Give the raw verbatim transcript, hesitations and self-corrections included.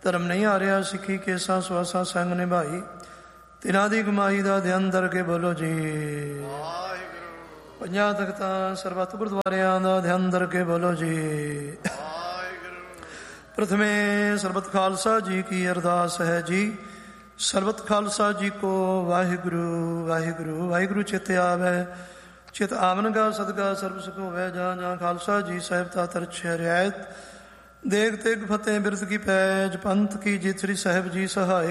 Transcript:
ਧਰਮ ਨਹੀਂ ਹਾਰਿਆ, ਸਿੱਖੀ ਕੇਸਾਂ ਸਵਾਸਾਂ ਸੰਗ ਨਿਭਾਈ, ਤਿਨਾਂ ਦੀ ਕਮਾਈ ਦਾ ਧਿਆਨ ਦਰ ਕੇ ਬੋਲੋ ਜੀ। ਪੰਜਾਂ ਤਖਤਾਂ ਸਰਬੱਤ ਗੁਰਦੁਆਰਿਆਂ ਦਾ ਧਿਆਨ ਦਰ ਕੇ ਬੋਲੋ ਜੀ। ਪ੍ਰਥਮੇ ਸਰਬਤ ਖਾਲਸਾ ਜੀ ਕੀ ਅਰਦਾਸ ਹੈ ਜੀ। ਸਰਬਤ ਖਾਲਸਾ ਜੀ ਕੋ ਵਾਹਿਗੁਰੂ ਵਾਹਿਗੁਰੂ ਵਾਹਿਗੁਰੂ ਚਿਤ ਆਵੈ, ਚਿਤ ਆਵਨਗਾ ਸਦਕਾ ਸਰਬ ਸੁਖ ਹੋਵੈ। ਜਾਂ ਜਾਂ ਖਾਲਸਾ ਜੀ ਸਾਹਿਬ ਤਾ ਤਰਛ ਰਿਆਇਤ, ਦੇਗ ਤੇਗ ਫਤਿਹ ਬਿਰਦ ਕੀ ਪੈਜ, ਪੰਥ ਕੀ ਜਿਤ ਸ੍ਰੀ ਸਾਹਿਬ ਜੀ ਸਹਾਏ।